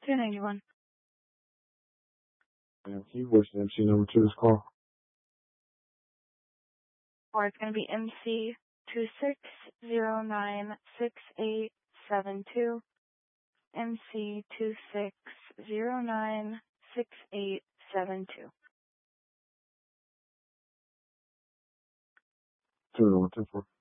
291. MC, what's the MC number to this call? Or it's going to be MC 26096872. MC 26096872. 20124.